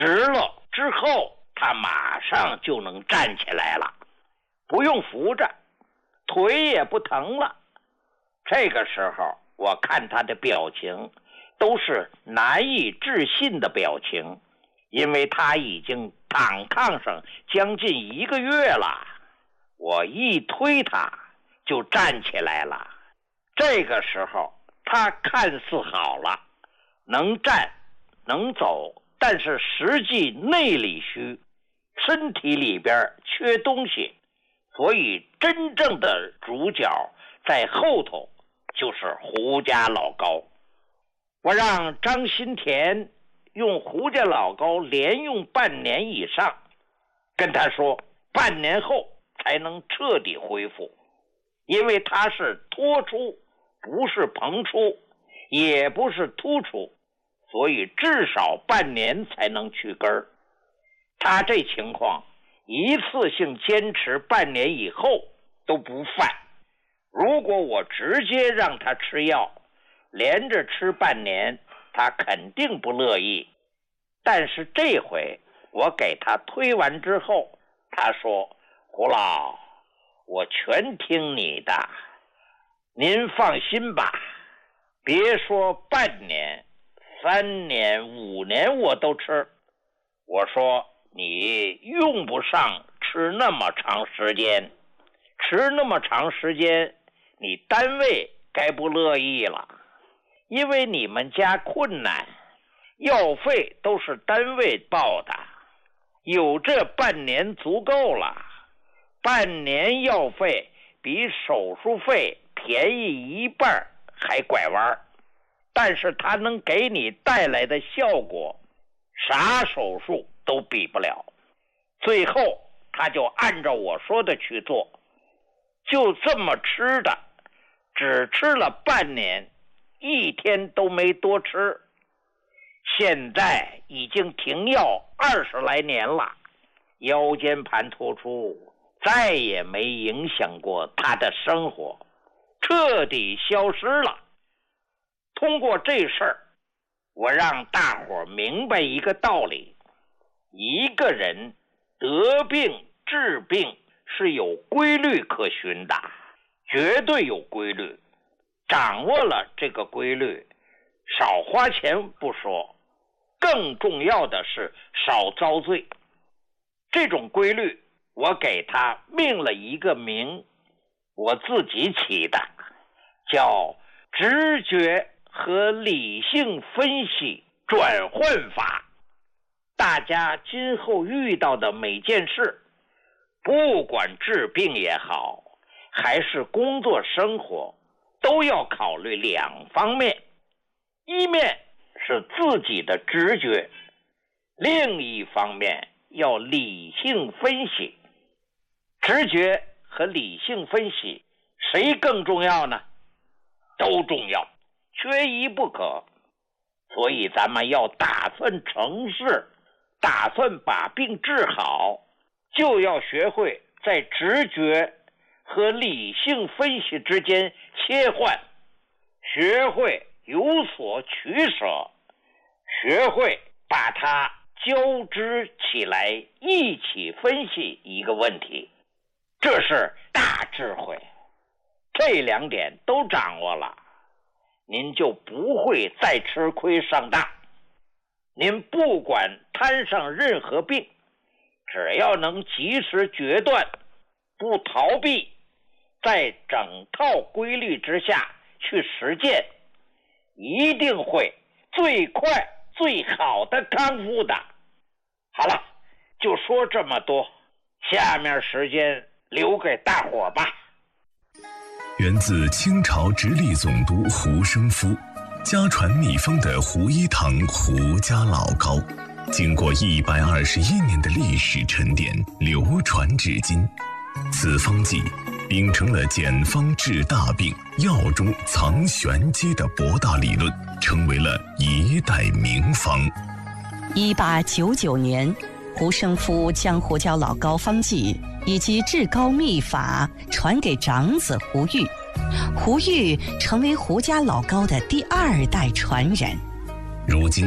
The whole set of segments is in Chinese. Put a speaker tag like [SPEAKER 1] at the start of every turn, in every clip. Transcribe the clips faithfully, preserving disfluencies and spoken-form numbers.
[SPEAKER 1] 直了之后，他马上就能站起来了，不用扶着，腿也不疼了。这个时候我看他的表情都是难以置信的表情，因为他已经躺炕上将近一个月了。我一推他就站起来了。这个时候他看似好了，能站能走，但是实际内里虚，身体里边缺东西，所以真正的主角在后头，就是胡家老高。我让张新田用胡家老高连用半年以上，跟他说半年后才能彻底恢复，因为他是脱出，不是膨出，也不是突出，所以至少半年才能去根儿。他这情况一次性坚持半年以后都不犯，如果我直接让他吃药连着吃半年，他肯定不乐意。但是这回我给他推完之后，他说胡老，我全听你的，您放心吧，别说半年三年五年我都吃。我说你用不上吃那么长时间，吃那么长时间你单位该不乐意了，因为你们家困难，药费都是单位报的，有这半年足够了。半年药费比手术费便宜一半还拐弯，但是它能给你带来的效果啥手术都比不了。最后他就按照我说的去做，就这么吃的，只吃了半年，一天都没多吃。现在已经停药二十来年了，腰间盘突出再也没影响过他的生活，彻底消失了。通过这事儿，我让大伙明白一个道理，一个人得病治病是有规律可循的，绝对有规律。掌握了这个规律，少花钱不说，更重要的是少遭罪。这种规律我给他命了一个名，我自己起的，叫直觉和理性分析转换法。大家今后遇到的每件事，不管治病也好，还是工作生活，都要考虑两方面，一面是自己的直觉，另一方面要理性分析。直觉和理性分析谁更重要呢？都重要，缺一不可。所以咱们要打算成事，打算把病治好，就要学会在直觉和理性分析之间切换，学会有所取舍，学会把它交织起来，一起分析一个问题，这是大智慧。这两点都掌握了，您就不会再吃亏上当。您不管摊上任何病，只要能及时决断，不逃避，在整套规律之下去实践，一定会最快最好的康复的。好了，就说这么多，下面时间留给大伙吧。
[SPEAKER 2] 源自清朝直隶总督胡生夫，家传秘方的胡一堂胡家老高，经过一百二十一年的历史沉淀，流传至今。此方剂秉承了简方治大病、药中藏玄机的博大理论，成为了一代名方。
[SPEAKER 3] 一八九九年，胡生夫将胡椒老膏方剂以及治膏秘法传给长子胡玉，胡玉成为胡家老膏的第二代传人。
[SPEAKER 2] 如今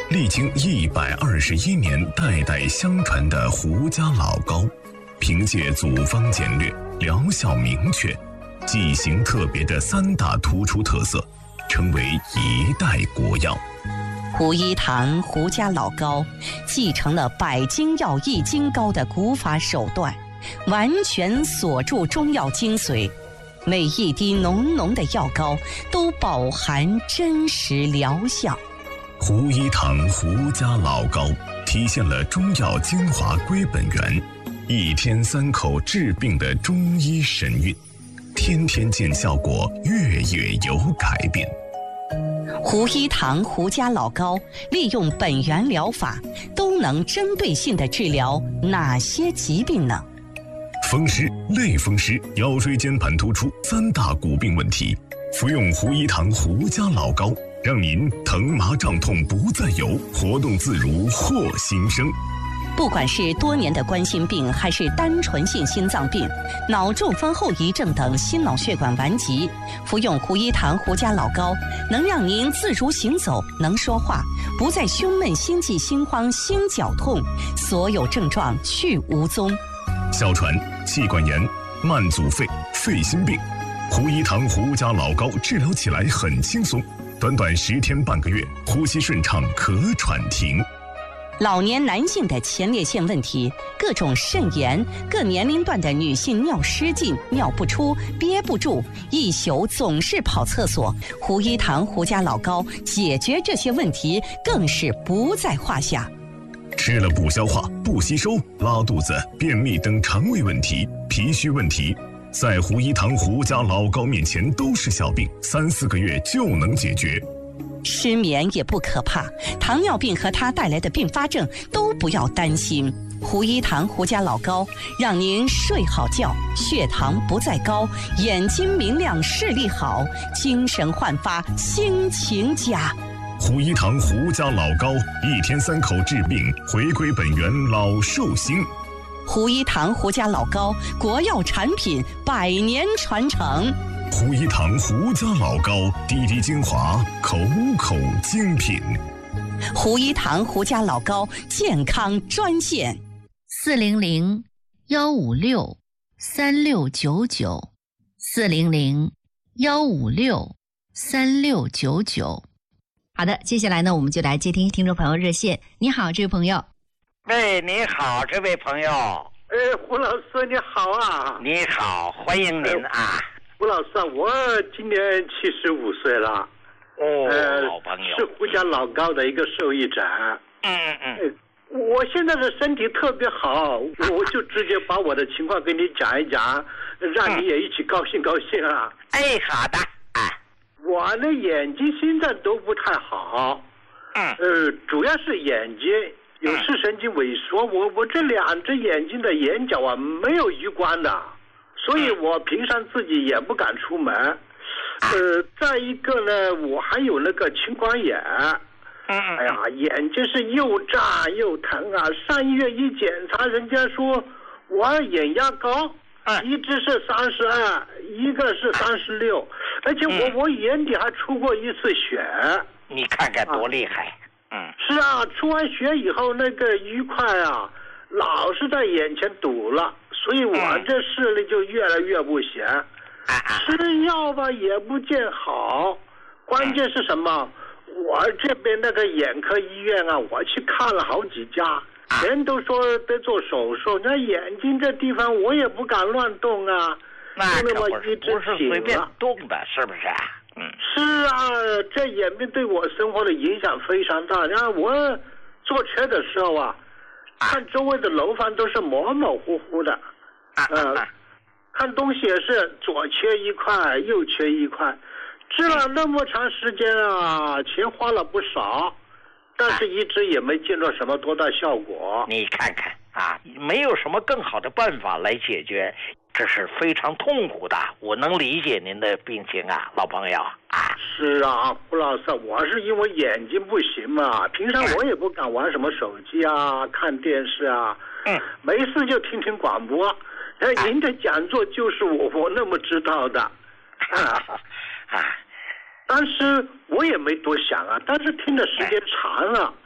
[SPEAKER 2] 历经一百二十一年代代相传的胡家老高，凭借组方简略、疗效明确、剂型特别的三大突出特色，成为一代国药。
[SPEAKER 3] 胡一堂胡家老高继承了百金药益金膏的古法手段，完全锁住中药精髓，每一滴浓浓的药膏都饱含真实疗效。
[SPEAKER 2] 胡一堂胡家老高体现了中药精华归本源，一天三口治病的中医神韵，天天见效果，月月有改变。
[SPEAKER 3] 胡一堂胡家老高利用本源疗法，都能针对性地治疗哪些疾病呢？
[SPEAKER 2] 风湿、类风湿、腰椎间盘突出三大骨病问题，服用胡一堂胡家老高，让您疼麻胀痛不再有，活动自如获新生。
[SPEAKER 3] 不管是多年的冠心病，还是单纯性心脏病、脑中风后遗症等心脑血管顽疾，服用胡一堂胡家老高，能让您自如行走，能说话，不再胸闷、心悸、心慌、心绞痛，所有症状去无踪。
[SPEAKER 2] 哮喘、气管炎、慢阻肺、肺心病，胡一堂胡家老高治疗起来很轻松，短短十天半个月，呼吸顺畅，咳喘停。
[SPEAKER 3] 老年男性的前列腺问题，各种肾炎，各年龄段的女性尿失禁、尿不出、憋不住，一宿总是跑厕所，胡一堂胡家老高解决这些问题更是不在话下。
[SPEAKER 2] 吃了不消化、不吸收、拉肚子、便秘等肠胃问题、脾虚问题，在胡一堂胡家老高面前都是小病，三四个月就能解决。
[SPEAKER 3] 失眠也不可怕，糖尿病和它带来的并发症都不要担心。胡一堂胡家老高让您睡好觉，血糖不再高，眼睛明亮，视力好，精神焕发，心情佳。
[SPEAKER 2] 胡一堂胡家老高，一天三口治病，回归本源，老寿星。
[SPEAKER 3] 胡一堂胡家老高，国药产品，百年传承。
[SPEAKER 2] 胡一堂胡家老高，滴滴精华，口口精品。
[SPEAKER 3] 胡一堂胡家老高健康专线：
[SPEAKER 4] 四零零幺五六三六九九，四零零幺五六三六九九。好的，接下来呢，我们就来接听听众朋友热线。你好，这位朋友。
[SPEAKER 1] 喂，你好，这位朋友。
[SPEAKER 5] 哎，胡老师你好啊！
[SPEAKER 1] 你好，欢迎您啊！
[SPEAKER 5] 胡老师，我今年七十五岁了。
[SPEAKER 1] 哦，
[SPEAKER 5] 呃、
[SPEAKER 1] 老朋友，
[SPEAKER 5] 是胡家老高的一个受益者。
[SPEAKER 1] 嗯嗯嗯。
[SPEAKER 5] 我现在的身体特别好，我就直接把我的情况跟你讲一讲，让你也一起高兴高兴啊！
[SPEAKER 1] 哎，好的。哎，
[SPEAKER 5] 我的眼睛现在都不太好。
[SPEAKER 1] 嗯。
[SPEAKER 5] 呃，主要是眼睛有视神经萎缩，我我这两只眼睛的眼角啊没有余光的。所以我平常自己也不敢出门，呃，再一个呢，我还有那个青光眼，哎呀，眼睛是又炸又疼啊！上医院一检查，人家说我眼压高，一只是三十二，一个是三十六，而且我我眼底还出过一次血。
[SPEAKER 1] 你看看多厉害！嗯，
[SPEAKER 5] 是啊，出完血以后那个淤块啊，老是在眼前堵了。所以我这视力就越来越不行，吃药吧也不见好，关键是什么？我这边那个眼科医院啊，我去看了好几家，人都说得做手术，那眼睛这地方我也不敢乱动啊，
[SPEAKER 1] 那
[SPEAKER 5] 就那么一直
[SPEAKER 1] 不是随便动的，是不是？嗯，
[SPEAKER 5] 是啊，这眼病对我生活的影响非常大。然后我坐车的时候啊。看周围的楼房都是模模糊糊的，呃，看东西也是左缺一块，右缺一块，治了那么长时间啊，钱花了不少，但是一直也没见到什么多大效果。
[SPEAKER 1] 你看看啊，没有什么更好的办法来解决，这是非常痛苦的。我能理解您的病情啊，老朋友啊。
[SPEAKER 5] 是啊，胡老师，我是因为眼睛不行嘛，平常我也不敢玩什么手机啊、看电视啊，嗯，没事就听听广播。哎，您的讲座就是我我那么知道的，啊啊，当时我也没多想啊，但是听的时间长了，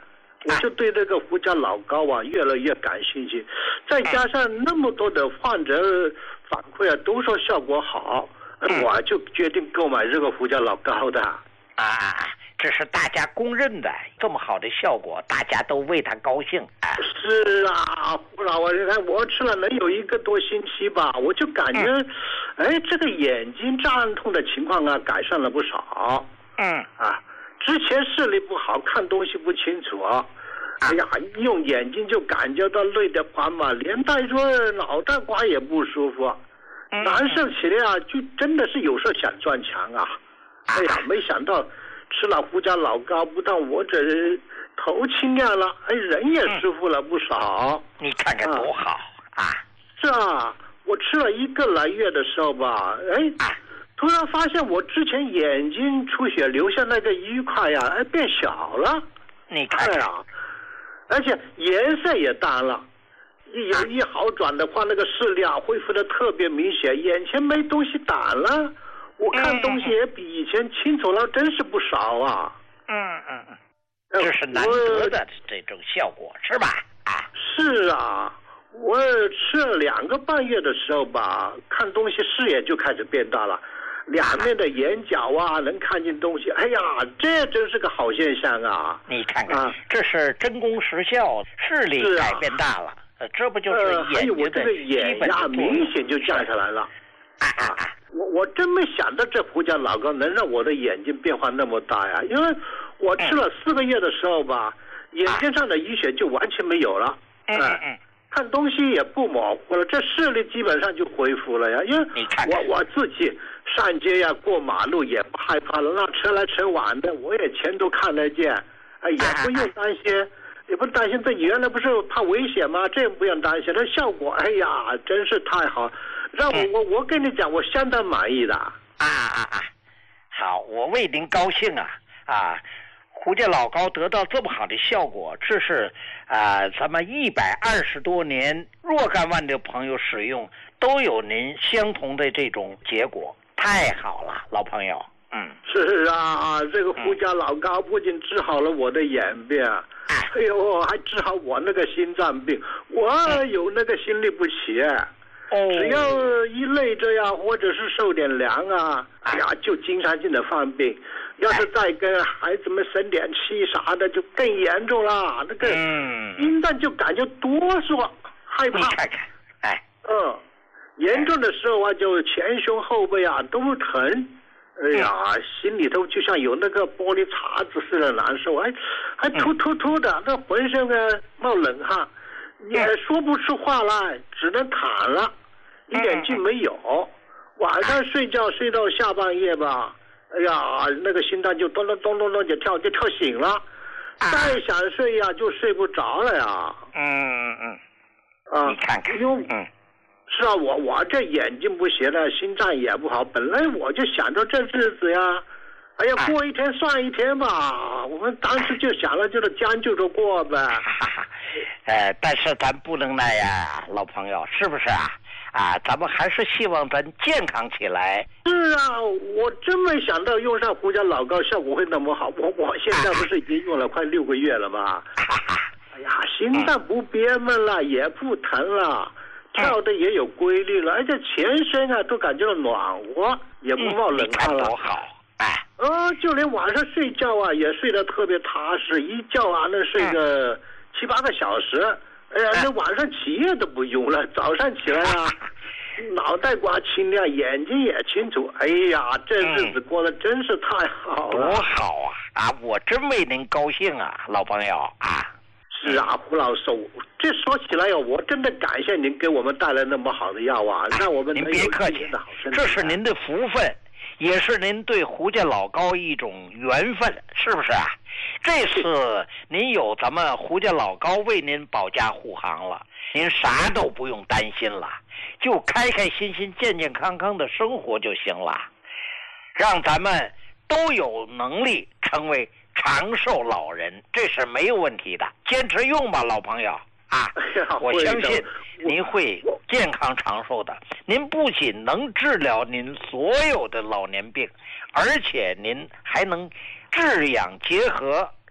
[SPEAKER 5] 我就对这个胡椒老膏啊越来越感兴趣，再加上那么多的患者反馈啊都说效果好，
[SPEAKER 1] 嗯、
[SPEAKER 5] 我就决定购买这个胡椒老膏的。
[SPEAKER 1] 啊，这是大家公认的，这么好的效果，大家都为他高兴。啊、
[SPEAKER 5] 是啊，胡老啊，你看我吃了能有一个多星期吧，我就感觉，嗯、哎，这个眼睛胀痛的情况啊改善了不少。
[SPEAKER 1] 嗯
[SPEAKER 5] 啊，之前视力不好，看东西不清楚啊。哎呀，一用眼睛就感觉到累得慌嘛，连带说脑袋瓜也不舒服，
[SPEAKER 1] 嗯、
[SPEAKER 5] 难受起来啊，就真的是有时候想撞墙啊。哎呀，没想到吃了胡椒老膏，不但我这头清亮了，哎，人也舒服了不少。
[SPEAKER 1] 嗯、你看看多好啊！
[SPEAKER 5] 是啊，我吃了一个来月的时候吧，哎，
[SPEAKER 1] 啊、
[SPEAKER 5] 突然发现我之前眼睛出血留下那个一块呀，哎，变小了。
[SPEAKER 1] 你看
[SPEAKER 5] 看呀、哎，而且颜色也淡了。一有一好转的话，那个视力啊恢复的特别明显，眼前没东西挡了。我看东西也比以前清楚了，真是不少啊！
[SPEAKER 1] 嗯嗯嗯，这是难得的这种效果，是吧？啊，
[SPEAKER 5] 是啊，我吃了两个半月的时候吧，看东西视野就开始变大了，两面的眼角啊能看见东西，哎呀，这真是个好现象啊！
[SPEAKER 1] 你看看，啊、这是真功实效，视力改变大了，啊、这不就是眼睛的基本
[SPEAKER 5] 呀，明显就降下来了。
[SPEAKER 1] 啊啊啊！
[SPEAKER 5] 我我真没想到这胡椒老膏能让我的眼睛变化那么大呀！因为我吃了四个月的时候吧，嗯、眼睛上的淤血就完全没有了，
[SPEAKER 1] 嗯嗯嗯，
[SPEAKER 5] 看东西也不模糊了，这视力基本上就恢复了呀。因为我我自己上街呀、过马路也不害怕了，那车来车往的我也全都看得见，哎，也不用担心。啊也不担心，这原来不是怕危险吗？这不用担心，这效果，哎呀，真是太好，让我、嗯、我我跟你讲，我相当满意的。
[SPEAKER 1] 啊啊啊！好，我为您高兴啊啊！胡椒老膏得到这么好的效果，这是啊，咱们一百二十多年若干万的朋友使用都有您相同的这种结果，太好了，老朋友。嗯，
[SPEAKER 5] 是啊，这个胡椒老膏不仅治好了我的眼病。哎呦，还治好我那个心脏病，我有那个心律不齐，哦，只要一累着呀，或者是受点凉啊，哎呀，就经常性的犯病。要是再跟孩子们生点气啥的，就更严重了。那个心脏就感觉哆嗦，害怕。
[SPEAKER 1] 你看看，哎，
[SPEAKER 5] 嗯，严重的时候啊，就前胸后背啊都疼。哎呀，心里头就像有那个玻璃碴子似的难受，还还突突突的，那浑身啊冒冷汗，也说不出话来，只能躺了，一点劲没有。晚上睡觉睡到下半夜吧，哎呀，那个心脏就咚咚咚咚咚就跳，就跳醒了，再想睡呀就睡不着了呀。
[SPEAKER 1] 嗯嗯，
[SPEAKER 5] 啊，
[SPEAKER 1] 你看看，
[SPEAKER 5] 嗯。是啊，我我这眼睛不行了，心脏也不好，本来我就想着这日子呀，哎呀，过一天算一天吧。我们当时就想了，就是将就着过呗。
[SPEAKER 1] 呃，但是咱不能那样，老朋友，是不是啊？啊，咱们还是希望咱健康起来。
[SPEAKER 5] 是啊，我真没想到用上胡椒老膏效果会那么好。我我现在不是已经用了快六个月了吗？哎呀，心脏不憋闷了，也不疼了。跳的也有规律了，而且全身啊都感觉到暖和，也不冒冷汗了。
[SPEAKER 1] 嗯、多好！哎，
[SPEAKER 5] 呃，就连晚上睡觉啊也睡得特别踏实，一觉啊能睡个、嗯、七八个小时。哎呀，那晚上起夜都不用了，早上起来啊，脑袋瓜清亮，眼睛也清楚。哎呀，这日子过得真是太好了。
[SPEAKER 1] 多好啊！啊，我真为您高兴啊，老朋友啊。
[SPEAKER 5] 是啊，胡老师，这说起来呀，我真的感谢您给我们带来那么好的药啊，让我们
[SPEAKER 1] 您别客气，这是您的福分，也是您对胡椒老膏一种缘分，是不是啊？这次您有咱们胡椒老膏为您保驾护航了，您啥都不用担心了，就开开心心、健健康康的生活就行了，让咱们都有能力成为长寿老人，这是没有问题的，坚持用吧，老朋友啊！我相信您会健康长寿的。您不仅能治疗您所有的老年病，而且您还能治养结合，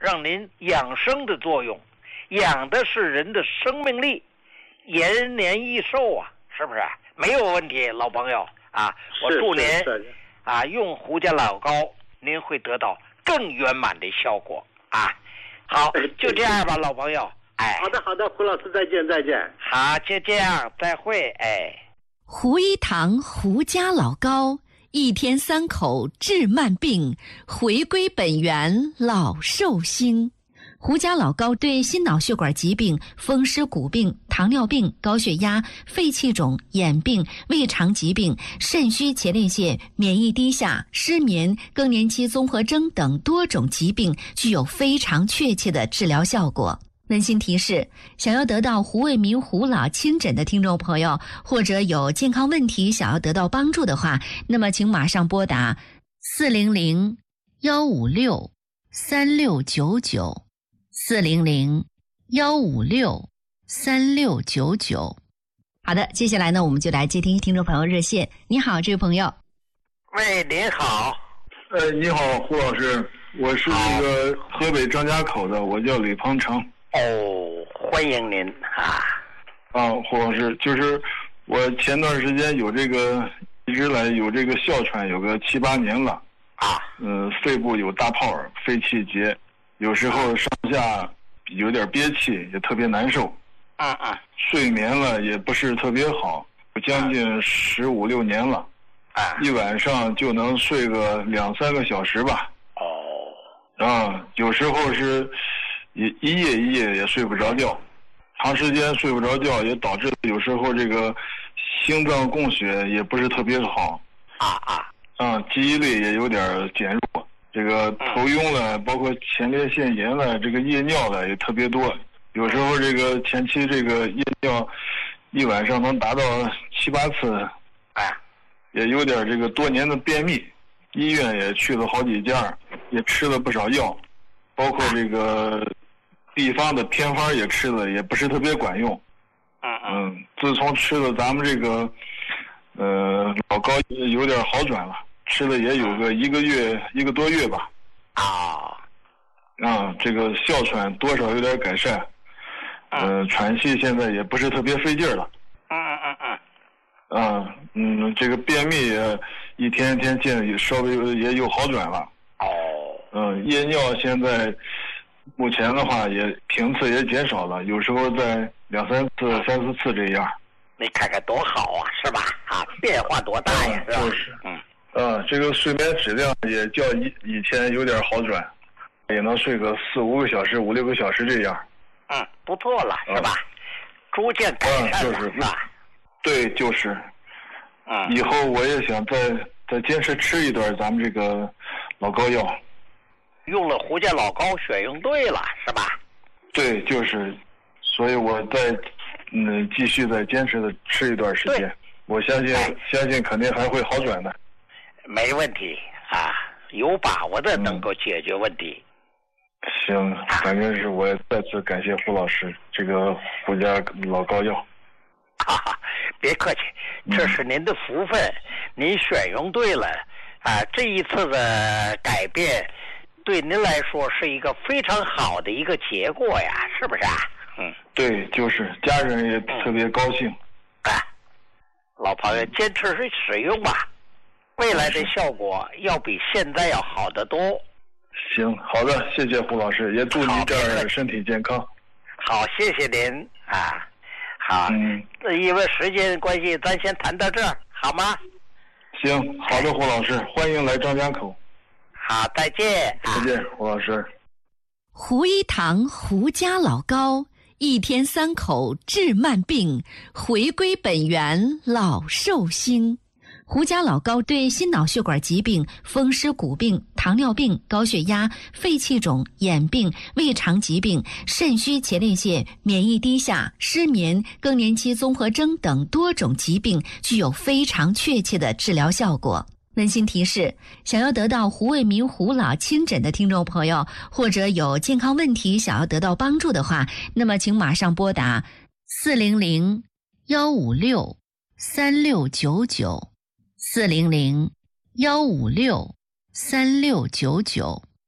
[SPEAKER 1] 让您养生的作用，养的是人的生命力，延年益寿啊，是不是？没有问题，老朋友啊，我祝您啊用胡家老膏，您会得到更圆满的效果啊。好，就这样吧，老朋友。哎，
[SPEAKER 5] 好的好的，胡老师再见再见。
[SPEAKER 1] 好，就这样，再会。哎，
[SPEAKER 4] 胡一堂胡家老膏，一天三口治慢病，回归本源老寿星。胡家老膏对心脑血管疾病、风湿骨病、糖尿病、高血压、肺气肿、眼病、胃肠疾病、肾虚前列腺、免疫低下、失眠、更年期综合征等多种疾病具有非常确切的治疗效果。温馨提示：想要得到胡卫民胡老亲诊的听众朋友，或者有健康问题想要得到帮助的话，那么请马上拨打四零零幺五六三六九九。四零零幺五六三六九九。好的，接下来呢，我们就来接听听众朋友热线。你好，这位朋友。
[SPEAKER 1] 喂，您好。
[SPEAKER 6] 呃，你好，胡老师，我是那个河北张家口的，我叫李鹏程。
[SPEAKER 1] 哦，欢迎您啊。
[SPEAKER 6] 啊，胡老师，就是我前段时间有这个，一直来有这个哮喘，有个七八年了。
[SPEAKER 1] 啊。
[SPEAKER 6] 嗯、呃，肺部有大泡，肺气结。有时候上下有点憋气，也特别难受。
[SPEAKER 1] 嗯嗯。
[SPEAKER 6] 睡眠了也不是特别好，将近十五六年了。
[SPEAKER 1] 啊。
[SPEAKER 6] 一晚上就能睡个两三个小时吧。
[SPEAKER 1] 哦。
[SPEAKER 6] 啊，有时候是一一夜一夜也睡不着觉，长时间睡不着觉也导致有时候这个心脏供血也不是特别好。
[SPEAKER 1] 啊啊。
[SPEAKER 6] 啊，记忆力也有点减弱。这个头晕了，包括前列腺炎了，这个夜尿了也特别多。有时候这个前期这个夜尿一晚上能达到七八次，
[SPEAKER 1] 哎，
[SPEAKER 6] 也有点这个多年的便秘，医院也去了好几家，也吃了不少药，包括这个地方的偏方也吃了，也不是特别管用。
[SPEAKER 1] 嗯
[SPEAKER 6] 嗯，自从吃了咱们这个呃老膏有点好转了。吃了也有个一个月一个多月吧。
[SPEAKER 1] 啊，
[SPEAKER 6] 啊，这个哮喘多少有点改善，呃，喘气现在也不是特别费劲了。
[SPEAKER 1] 嗯嗯嗯嗯。
[SPEAKER 6] 啊，嗯，这个便秘也一天天见也稍微也有好转了。
[SPEAKER 1] 哦。
[SPEAKER 6] 嗯，夜尿现在目前的话也频次也减少了，有时候在两三次、三四次这样。
[SPEAKER 1] 你看看多好啊，是吧？啊，变化多大呀，
[SPEAKER 6] 是吧？就是。
[SPEAKER 1] 嗯。
[SPEAKER 6] 啊，这个睡眠质量也较以以前有点好转，也能睡个四五个小时、五六个小时这样。
[SPEAKER 1] 嗯，不错了，是吧？嗯、逐渐改善了，
[SPEAKER 6] 啊、就是
[SPEAKER 1] 是吧？
[SPEAKER 6] 对，就是。
[SPEAKER 1] 嗯。
[SPEAKER 6] 以后我也想再再坚持吃一段咱们这个老膏药。
[SPEAKER 1] 用了胡家老膏，选用对了，是吧？
[SPEAKER 6] 对，就是，所以我再嗯继续再坚持的吃一段时间，我相信、哎、相信肯定还会好转的。
[SPEAKER 1] 没问题啊，有把握的能够解决问题。
[SPEAKER 6] 嗯、行，反正是我再次感谢胡老师这个胡家老膏药。
[SPEAKER 1] 哈哈，别客气，这是您的福分，嗯、您选用对了啊！这一次的改变，对您来说是一个非常好的一个结果呀，是不是啊？嗯，
[SPEAKER 6] 对，就是家人也特别高兴。
[SPEAKER 1] 哎、嗯，老朋友，坚持使用吧。未来的效果要比现在要好得多。
[SPEAKER 6] 行，好的，谢谢胡老师，也祝您这儿身体健康。
[SPEAKER 1] 好，谢谢您啊。好，
[SPEAKER 6] 嗯，
[SPEAKER 1] 因为时间关系，咱先谈到这儿，好吗？
[SPEAKER 6] 行，好的，胡老师，欢迎来张家口。
[SPEAKER 1] 好，再见。
[SPEAKER 6] 再见，胡老师。
[SPEAKER 4] 胡一堂胡家老膏，一天三口治慢病，回归本源老寿星。胡家老膏对心脑血管疾病、风湿骨病、糖尿病、高血压、肺气肿、眼病、胃肠疾病、肾虚前列腺、免疫低下、失眠、更年期综合征等多种疾病具有非常确切的治疗效果。温馨提示：想要得到胡卫民胡老亲诊的听众朋友，或者有健康问题想要得到帮助的话，那么请马上拨打四零零幺五六三六九九。四零零幺五六三六九九。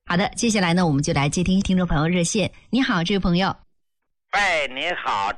[SPEAKER 4] 好的，接下来呢，我们就来接听听众朋友热线。你好，这位朋友。
[SPEAKER 1] 喂，你好，